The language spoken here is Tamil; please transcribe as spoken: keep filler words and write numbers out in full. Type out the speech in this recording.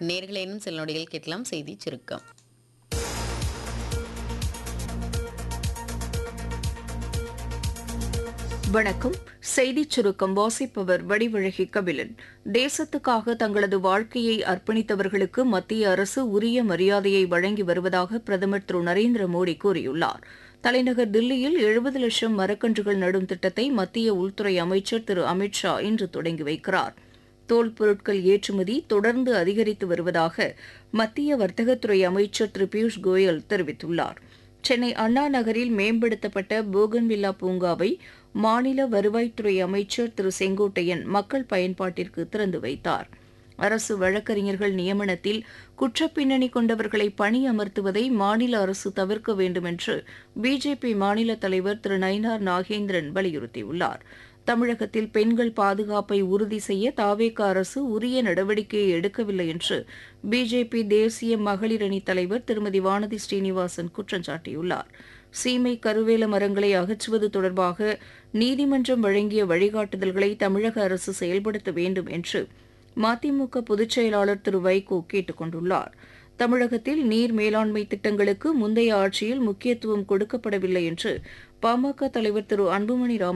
நேயர்களே இன்னும் சில நொடிகள் கேட்கலாம் செய்தி சுருக்கம். வணக்கம். செய்திச் சுருக்கம் வாசிப்பவர் வடிவழகி கபிலன். தேசத்துக்காக தங்களது வாழ்க்கையை அர்ப்பணித்தவர்களுக்கு மத்திய அரசு உரிய மரியாதையை வழங்கி வருவதாக பிரதமர் திரு நரேந்திர மோடி கூறியுள்ளார். தலைநகர் தில்லியில் எழுபது லட்சம் மரக்கன்றுகள் நடும் திட்டத்தை மத்திய உள்துறை அமைச்சர் திரு அமித் ஷா இன்று தொடங்கி வைக்கிறார். தோல் பொருட்கள் ஏற்றுமதி தொடர்ந்து அதிகரித்து வருவதாக மத்திய வர்த்தகத்துறை அமைச்சர் திரு பியூஷ் கோயல் தெரிவித்துள்ளார். சென்னை அண்ணா நகரில் மேம்படுத்தப்பட்ட போகன்வில்லா பூங்காவை மாநில வருவாய்த்துறை அமைச்சர் திரு செங்கோட்டையன் மக்கள் பயன்பாட்டிற்கு திறந்து வைத்தார். அரசு வழக்கறிஞர்கள் நியமனத்தில் குற்றப்பின்னணி கொண்டவர்களை பணியமர்த்துவதை மாநில அரசு தவிர்க்க வேண்டும் என்று பிஜேபி மாநில தலைவர் திரு நயினார் நாகேந்திரன் வலியுறுத்தியுள்ளார். தமிழகத்தில் பெண்கள் பாதுகாப்பை உறுதி செய்ய தாவேக அரசு உரிய நடவடிக்கையை எடுக்கவில்லை என்று பிஜேபி தேசிய மகளிர் அணி தலைவர் திருமதி வானதி ஸ்ரீனிவாசன் குற்றம் சாட்டியுள்ளார். சீமை கருவேல மரங்களை அகற்றுவது தொடர்பாக நீதிமன்றம் வழங்கிய வழிகாட்டுதல்களை தமிழக அரசு செயல்படுத்த வேண்டும் என்று மதிமுக பொதுச் செயலாளர் திரு வைகோ கேட்டுக் கொண்டுள்ளார். தமிழகத்தில் நீர் மேலாண்மை திட்டங்களுக்கு முந்தைய ஆட்சியில் முக்கியத்துவம் கொடுக்கப்படவில்லை என்று பாமக தலைவர் திரு அன்புமணி ராமதாஸ்